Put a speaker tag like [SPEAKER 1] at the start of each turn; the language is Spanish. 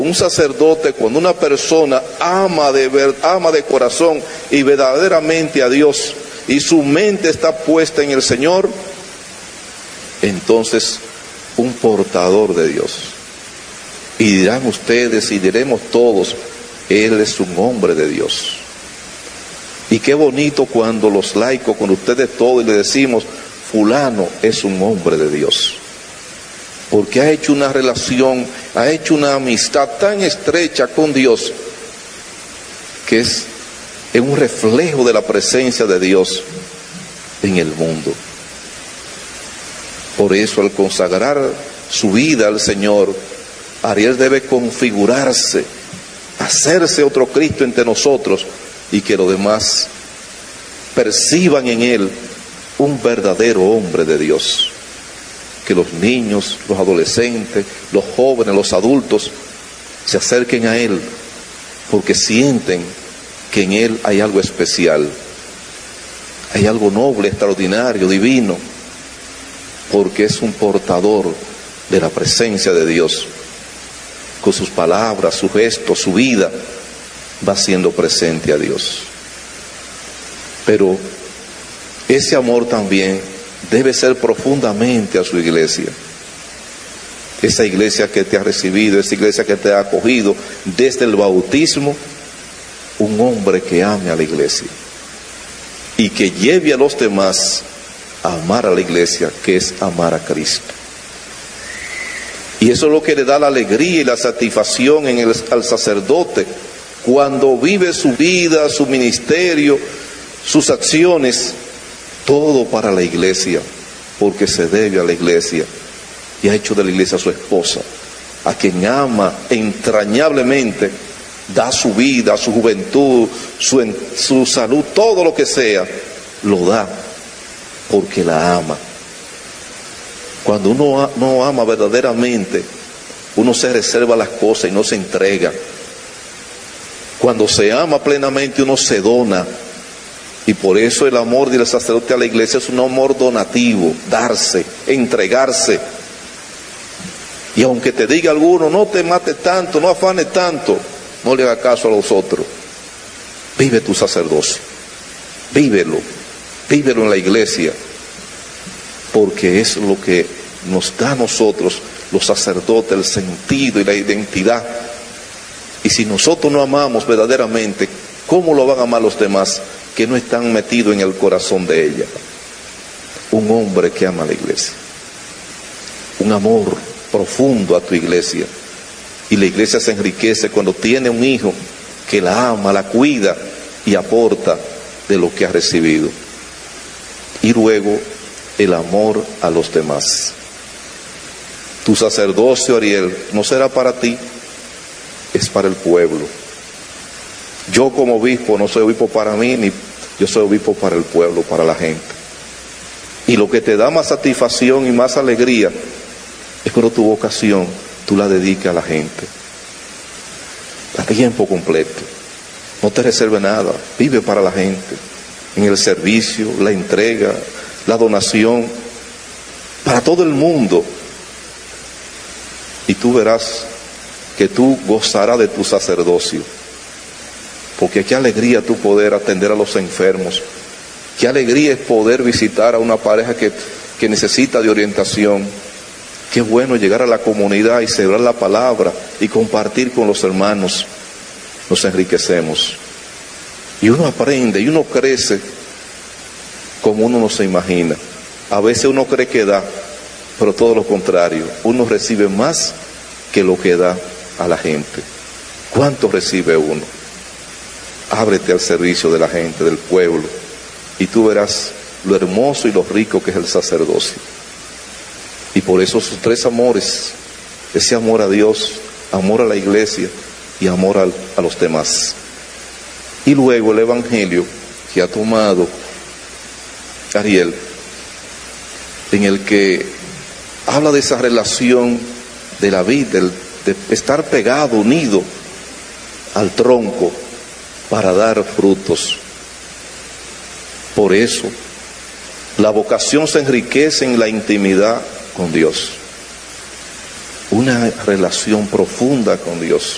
[SPEAKER 1] Un sacerdote, cuando una persona ama de corazón y verdaderamente a Dios, y su mente está puesta en el Señor, entonces un portador de Dios. Y dirán ustedes y diremos todos, él es un hombre de Dios. Y qué bonito cuando los laicos, con ustedes todos, le decimos, fulano es un hombre de Dios. Porque ha hecho una relación, ha hecho una amistad tan estrecha con Dios, que es un reflejo de la presencia de Dios en el mundo. Por eso, al consagrar su vida al Señor, Ariel debe configurarse, hacerse otro Cristo entre nosotros, y que los demás perciban en él un verdadero hombre de Dios. Que los niños, los adolescentes, los jóvenes, los adultos se acerquen a él porque sienten que en él hay algo especial, hay algo noble, extraordinario, divino, porque es un portador de la presencia de Dios. Con sus palabras, su gesto, su vida, va siendo presente a Dios. Pero ese amor también debe ser profundamente a su iglesia. Esa iglesia que te ha recibido, esa iglesia que te ha acogido desde el bautismo, un hombre que ame a la iglesia y que lleve a los demás a amar a la iglesia, que es amar a Cristo. Y eso es lo que le da la alegría y la satisfacción al sacerdote, cuando vive su vida, su ministerio, sus acciones, todo para la iglesia, porque se debe a la iglesia y ha hecho de la iglesia su esposa, a quien ama entrañablemente, da su vida, su juventud, su salud, todo lo que sea, lo da porque la ama. Cuando uno no ama verdaderamente, uno se reserva las cosas y no se entrega. Cuando se ama plenamente, uno se dona. Y por eso el amor del sacerdote a la iglesia es un amor donativo, darse, entregarse. Y aunque te diga alguno, no te mates tanto, no afanes tanto, no le hagas caso a los otros. Vive tu sacerdocio, vívelo en la iglesia, porque es lo que nos da a nosotros, los sacerdotes, el sentido y la identidad. Y si nosotros no amamos verdaderamente, ¿cómo lo van a amar los demás que no están metidos en el corazón de ella? Un hombre que ama a la iglesia, un amor profundo a tu iglesia, y la iglesia se enriquece cuando tiene un hijo que la ama, la cuida y aporta de lo que ha recibido. Y luego el amor a los demás. Tu sacerdocio, Ariel, no será para ti, es para el pueblo. Yo como obispo no soy obispo para mí, ni yo soy obispo para el pueblo, para la gente. Y lo que te da más satisfacción y más alegría es cuando tu vocación tú la dedicas a la gente, a tiempo completo. No te reserve nada, vive para la gente, en el servicio, la entrega, la donación, para todo el mundo. Y tú verás que tú gozarás de tu sacerdocio. Porque qué alegría tú poder atender a los enfermos. Qué alegría es poder visitar a una pareja que necesita de orientación. Qué bueno llegar a la comunidad y celebrar la palabra y compartir con los hermanos. Nos enriquecemos. Y uno aprende y uno crece como uno no se imagina. A veces uno cree que da, pero todo lo contrario. Uno recibe más que lo que da a la gente. ¿Cuánto recibe uno? Ábrete al servicio de la gente, del pueblo, y tú verás lo hermoso y lo rico que es el sacerdocio. Y por eso sus tres amores, ese amor a Dios, amor a la iglesia y amor a los demás. Y luego el evangelio que ha tomado Ariel, en el que habla de esa relación de la vida, de estar pegado, unido al tronco para dar frutos. Por eso la vocación se enriquece en la intimidad con Dios, una relación profunda con Dios.